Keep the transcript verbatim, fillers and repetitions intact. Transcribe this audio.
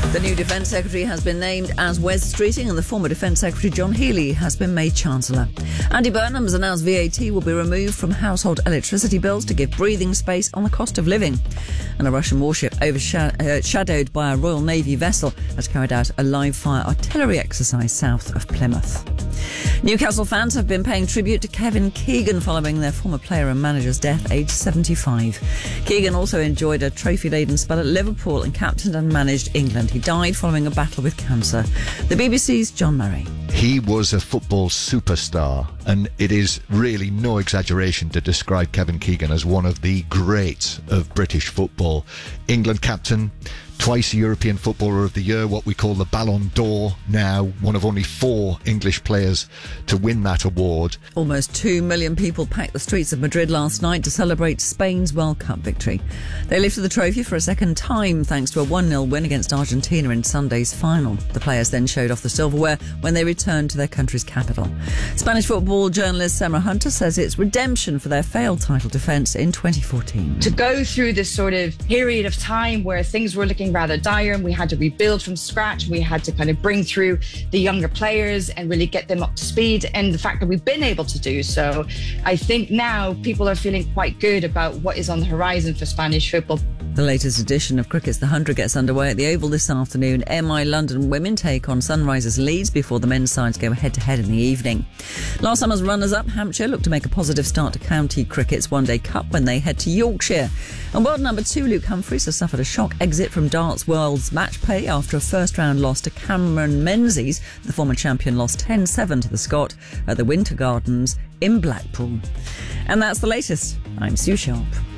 The new Defence Secretary has been named as Wes Streeting, and the former Defence Secretary John Healey has been made Chancellor. Andy Burnham has announced V A T will be removed from household electricity bills to give breathing space on the cost of living. And a Russian warship overshadowed by a Royal Navy vessel has carried out a live-fire artillery exercise south of Plymouth. Newcastle fans have been paying tribute to Kevin Keegan following their former player and manager's death, aged seventy-five. Keegan also enjoyed a trophy-laden spell at Liverpool and captained and managed England. He died following a battle with cancer. The B B C's John Murray. He was a football superstar, and it is really no exaggeration to describe Kevin Keegan as one of the greats of British football. England captain, twice European Footballer of the Year, what we call the Ballon d'Or now, one of only four English players to win that award. Almost two million people packed the streets of Madrid last night to celebrate Spain's World Cup victory. They lifted the trophy for a second time thanks to a one nil win against Argentina in Sunday's final. The players then showed off the silverware when they returned to their country's capital. Spanish football journalist Semra Hunter says it's redemption for their failed title defence in twenty fourteen. To go through this sort of period of time where things were looking rather dire and we had to rebuild from scratch, we had to kind of bring through the younger players and really get them up to speed, and the fact that we've been able to do so, I think now people are feeling quite good about what is on the horizon for Spanish football. The latest edition of Cricket's The Hundred gets underway at the Oval this afternoon. M I London women take on Sunrisers Leeds before the men's sides go head-to-head in the evening. Last summer's runners-up, Hampshire, look to make a positive start to county cricket's One Day Cup when they head to Yorkshire. And world number two, Luke Humphries, has suffered a shock exit from Darts World's match play after a first-round loss to Cameron Menzies. The former champion lost ten seven to the Scot at the Winter Gardens in Blackpool. And that's the latest. I'm Sue Sharp.